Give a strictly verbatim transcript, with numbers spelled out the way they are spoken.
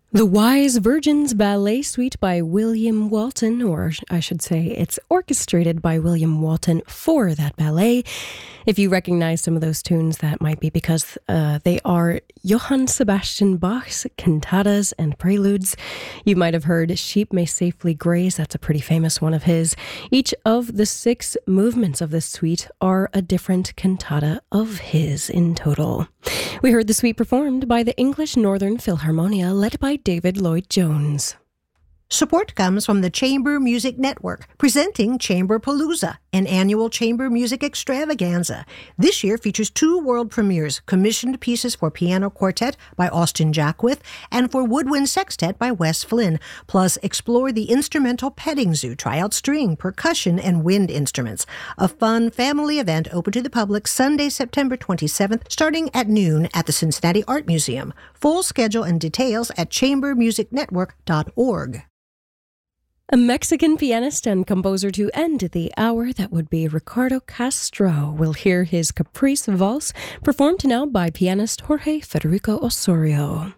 The Wise Virgins Ballet Suite by William Walton, or I should say it's orchestrated by William Walton for that ballet. If you recognize some of those tunes, that might be because uh, they are Johann Sebastian Bach's cantatas and preludes. You might have heard Sheep May Safely Graze. That's a pretty famous one of his. Each of the six movements of this suite are a different cantata of his in total. We heard the suite performed by the English Northern Philharmonia, led by David Lloyd-Jones. Support comes from the Chamber Music Network, presenting Chamber Palooza, an annual chamber music extravaganza. This year features two world premieres, commissioned pieces for piano quartet by Austin Jackwith and for woodwind sextet by Wes Flynn. Plus, explore the instrumental petting zoo, try out string, percussion, and wind instruments. A fun family event open to the public Sunday, September twenty-seventh, starting at noon at the Cincinnati Art Museum. Full schedule and details at chamber music network dot org. A Mexican pianist and composer to end the hour, that would be Ricardo Castro. We'll hear his Caprice Valse, performed now by pianist Jorge Federico Osorio.